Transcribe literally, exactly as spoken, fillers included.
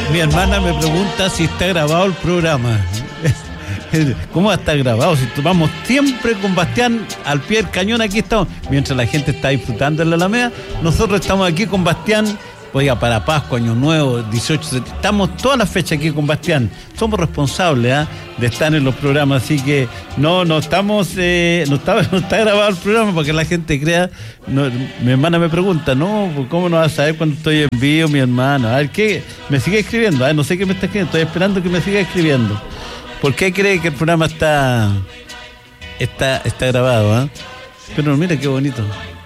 Mi hermana me pregunta si está grabado el programa. ¿Cómo va a estar grabado? Si vamos siempre con Bastián al pie del cañón, aquí estamos. Mientras la gente está disfrutando en la Alameda, nosotros estamos aquí con Bastián. Oiga, para Pascua, Año Nuevo, dieciocho, estamos todas las fechas aquí con Bastián. Somos responsables ¿eh? de estar en los programas, así que no, no estamos, eh, no está, no está grabado el programa para que la gente crea. No, mi hermana me pregunta, no, ¿cómo no vas a saber cuando estoy en vivo, mi hermano? A ver, ¿qué? Me sigue escribiendo, ¿eh? No sé qué me está escribiendo, estoy esperando que me siga escribiendo. ¿Por qué cree que el programa está, está, está grabado? ¿eh? Pero mira qué bonito.